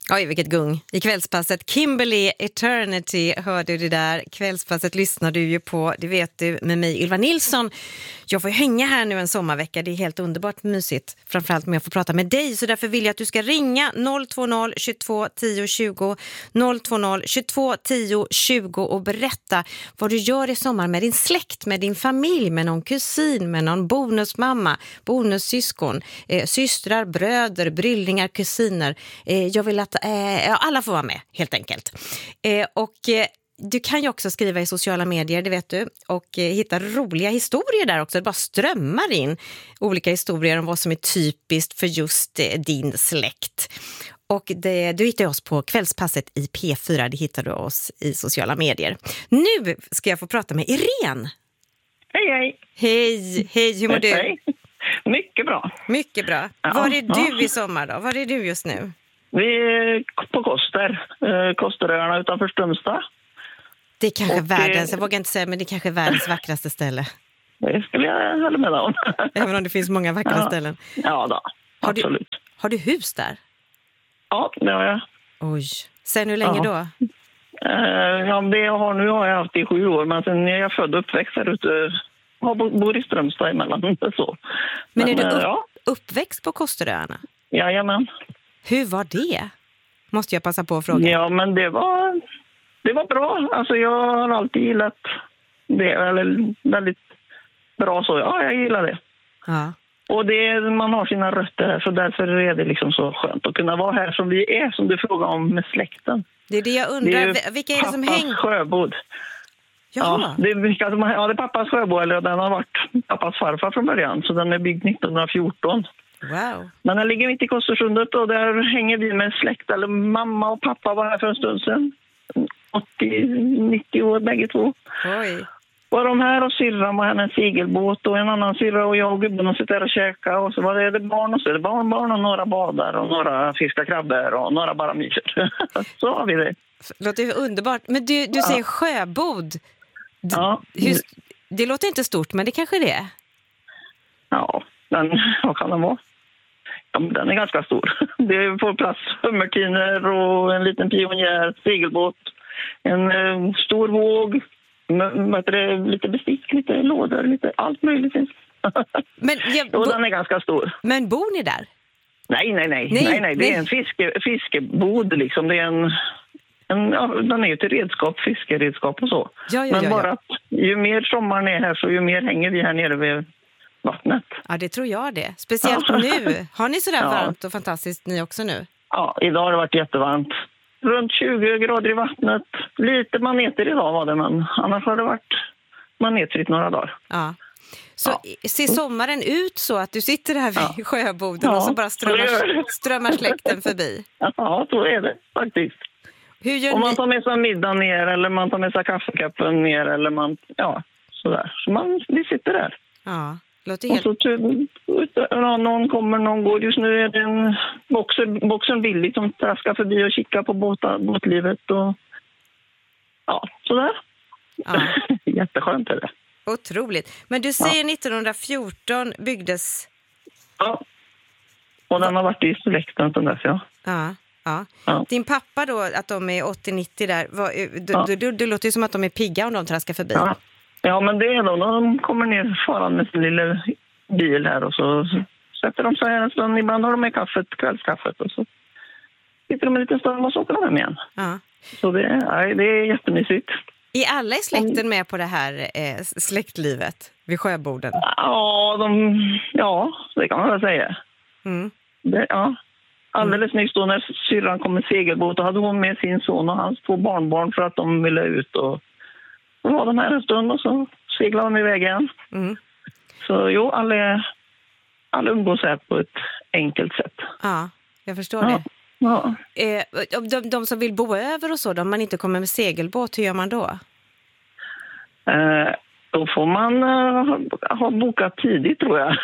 Oj, vilket gung. I kvällspasset Kimberly Eternity hörde du där. Kvällspasset lyssnar du ju på, det vet du, med mig Ylva Nilsson. Jag får hänga här nu en sommarvecka, det är helt underbart mysigt. Framförallt med att få prata med dig, så därför vill jag att du ska ringa 020 22 10 20 020 22 10 20 och berätta vad du gör i sommar med din släkt, med din familj, med någon kusin, med någon bonusmamma, bonussyskon, systrar, bröder, bryllingar, kusiner. Jag vill att alla får vara med, helt enkelt. Du kan ju också skriva i sociala medier, det vet du, och hitta roliga historier där också. Det bara strömmar in olika historier om vad som är typiskt för just din släkt. Och du hittar oss på Kvällspasset i P4, det hittar du oss i sociala medier. Nu ska jag få prata med Irene. Hej, hej. Hej, hur mår du? Hej. Mycket bra. Mycket bra. Ja, var är du i sommar då? Var är du just nu? Vi är på Kosteröarna utanför Strömstad. Det är kanske världens, jag vågar inte säga, men det är kanske världens vackraste ställe. Det skulle jag hålla med om. Även om det finns många vackra ställen. Ja då, absolut. Har du hus där? Ja, det har jag. Oj, sen hur länge då? Ja, det jag har nu har jag haft i 7 år, men sen är jag född och uppväxt här ute. Jag bor i Strömstad emellan, så. Men är du uppväxt på Kosteröarna? Jajamän. Hur var det? Måste jag passa på att fråga. Ja, men det var bra. Alltså jag har alltid gillat det. Eller väldigt bra så. Ja, jag gillar det. Ja. Och man har sina rötter här, så därför är det liksom så skönt att kunna vara här som vi är, som du frågar om med släkten. Det är det jag undrar. Vilka är det som hänger? Pappas sjöbod. Ja, det är pappas sjöbod, eller den har varit pappas farfar från början. Så den är byggd 1914. Wow. Men den ligger mitt i Kostersundet och där hänger vi med släkt. Eller mamma och pappa var här för en stund sedan. 80-90 år bägge två. Oj. Var de här och syrran var en segelbåt och en annan syrra och jag och gubben och sitter där och käkar. Och så var det barn och så är det barnbarn och några badar och några fiskar krabbor och några bara myser. Så har vi det. Låter ju underbart. Men du säger sjöbod. Ja. Det låter inte stort, men det kanske det är. Ja, vad kan den vara? Ja, men den är ganska stor. Det får plats hummertiner och en liten pionjär, segelbåt, en stor våg, lite bestick, lite lådor, lite allt möjligt. Men, och den är ganska stor. Men bor ni där? Nej. Det är en fiskebod liksom. Det är den är ju till redskap, fiskeredskap och så. Men bara att ju mer sommaren är här så ju mer hänger vi här nere vid vattnet. Ja, det tror jag det. Speciellt nu. Har ni sådär varmt och fantastiskt ni också nu? Ja, idag har det varit jättevarmt. Runt 20 grader i vattnet. Lite maneter idag var det, men annars har det varit manetrigt några dagar. Ja. Så ser sommaren ut så att du sitter här vid sjöboden och så bara strömmar släkten förbi? Ja, så är det faktiskt. Om man tar med sig middag ner eller man tar med sig kaffekappen ner eller sådär. Så vi sitter där. Ja, låter helt... Och så någon kommer, någon går. Just nu är det en boxen billigt som traskar förbi och kikar på båtlivet och sådär. Ja. Jätteskönt är det. Otroligt. Men du säger 1914 byggdes... Ja, och den har varit i släkten sedan dess, Ja. Din pappa då, att de är 80-90 där, det låter ju som att de är pigga om de traskar förbi. Ja, men det är de kommer ner faran med sin lilla bil här och så sätter de sig här en stund. Ibland har de med kvällskaffet och så sitter de en liten stund och så åker de hem igen. Ja. Så det är jättemysigt. Är alla i släkten med på det här släktlivet vid sjöborden? Ja, det kan man väl säga. Mm. Alldeles nyss då när syrran kom med segelbåt och hade hon med sin son och hans 2 barnbarn för att de ville ut och var de här en stund och så seglade de iväg igen. Mm. Så alla umgås här på ett enkelt sätt. Ja, jag förstår det. Ja. De som vill bo över och så, om man inte kommer med segelbåt, hur gör man då? Då får man ha bokat tidigt tror jag.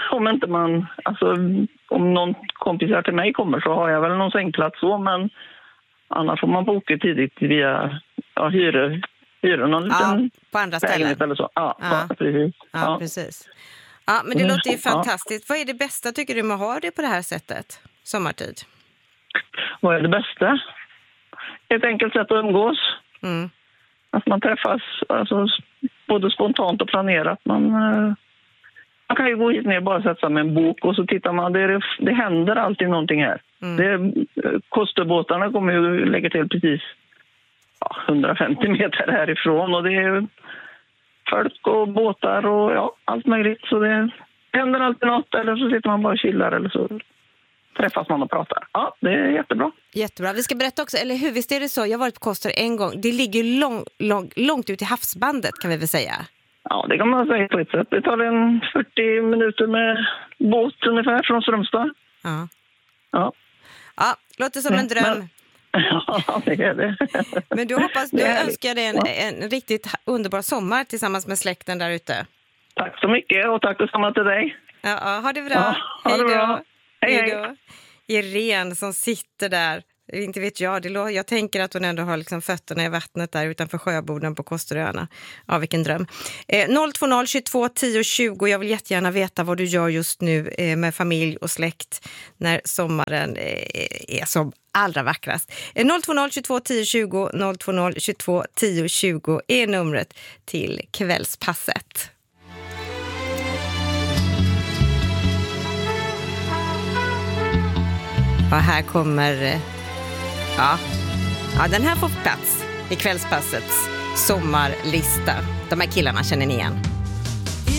Om någon kompisar till mig kommer så har jag väl någon sängplats så, men annars får man boka tidigt via hyra någon liten på andra ställen eller så. Precis. Ja, precis. Ja, men det låter ju fantastiskt. Vad är det bästa tycker du med att ha det på det här sättet sommartid? vad är det bästa? Ett enkelt sätt att umgås. Att man träffas alltså, både spontant och planerat. Man kan ju gå hit ner och bara sätta sig med en bok och så tittar man. Det händer alltid någonting här. Kosterbåtarna kommer ju lägga till precis 150 meter härifrån. Och det är folk och båtar och allt möjligt. Så det händer alltid något, eller så sitter man bara och chillar eller så träffas man och pratar. Ja, det är jättebra. Jättebra. Vi ska berätta också, eller hur, visst är det så? Jag har varit på Koster en gång. Det ligger långt ut i havsbandet, kan vi väl säga? Ja, det kan man säga på ett sätt. Det tar en 40 minuter med båt ungefär från Strömstad. Ja, låter som en dröm. Ja, det är det. Men du önskar dig en riktigt underbar sommar tillsammans med släkten där ute. Tack så mycket och tack detsamma till dig. Ja, ha det bra. Ja, ha det bra. Hej då. Irene som sitter där. Inte vet jag tänker att hon ändå har liksom fötterna i vattnet där utanför sjöboden på Kosteröarna. Ja, vilken dröm. 020 22 10 20. Jag vill jättegärna veta vad du gör just nu med familj och släkt när sommaren är som allra vackrast. 020 22 10 20 020 22 10 20 är numret till kvällspasset. Och här kommer... Ja, den här får plats i kvällspassets sommarlista. De här killarna känner ni igen.